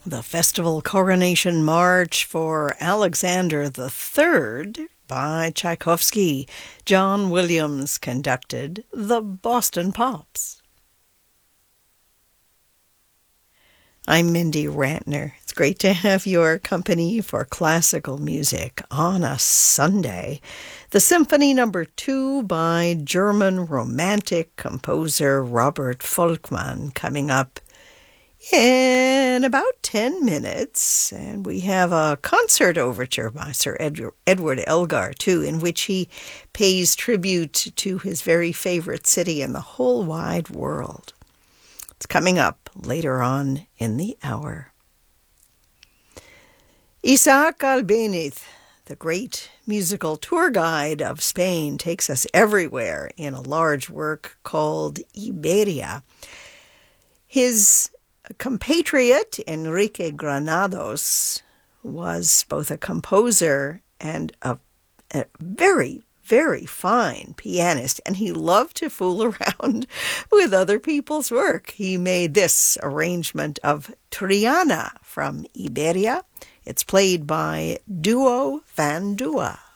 The Festival Coronation March for Alexander III by Tchaikovsky. John Williams conducted the Boston Pops. I'm Mindy Rantner. It's great to have your company for classical music on a Sunday. The Symphony No. 2 by German Romantic composer Robert Volkmann coming up in about 10 minutes. And we have a concert overture by Sir Edward Elgar, too, in which he pays tribute to his very favorite city in the whole wide world. It's coming up later on in the hour. Isaac Albéniz, the great musical tour guide of Spain, takes us everywhere in a large work called Iberia. His compatriot, Enrique Granados, was both a composer and a very fine pianist, and he loved to fool around with other people's work. He made this arrangement of Triana from Iberia. It's played by Duo Van Dua.